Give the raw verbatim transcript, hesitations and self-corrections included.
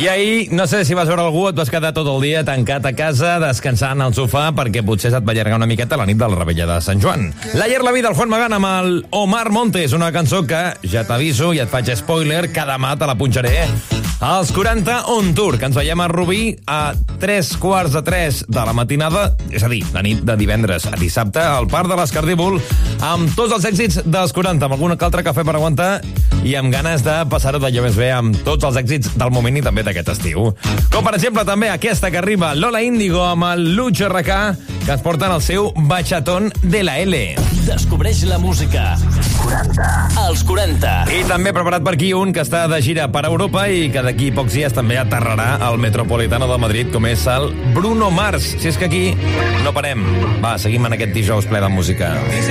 I ahir, no sé si vas veure algú, et vas quedar tot el dia tancat a casa, descansant al sofà, perquè potser se't va allargar una miqueta la nit de la Rebella de Sant Joan. L'ayer la vida del Juan Magán amb el Omar Montes, una cançó que, ja t'aviso i et faig spoiler, que demà te la punxaré. Els quaranta on tour, que ens veiem a Rubí a tres quarts de tres de la matinada, és a dir, la nit de divendres a dissabte, al Parc de l'Escardíbol, amb tots els èxits dels quaranta, amb algun altre cafè per aguantar i amb ganes de passar-ho d'allò més bé amb tots els èxits del moment i també d'aquest estiu. Com, per exemple, també aquesta que arriba Lola Índigo amb el Lucho R K, que ens porten el seu Bachatón de la L. Descobreix la música. quaranta. Els quaranta. I també preparat per aquí un que està de gira per Europa i que d'aquí pocs dies també aterrarà al Metropolitano de Madrid, com és el Bruno Mars. Si és que aquí no parem. Va, seguim en aquest dijous ple de música.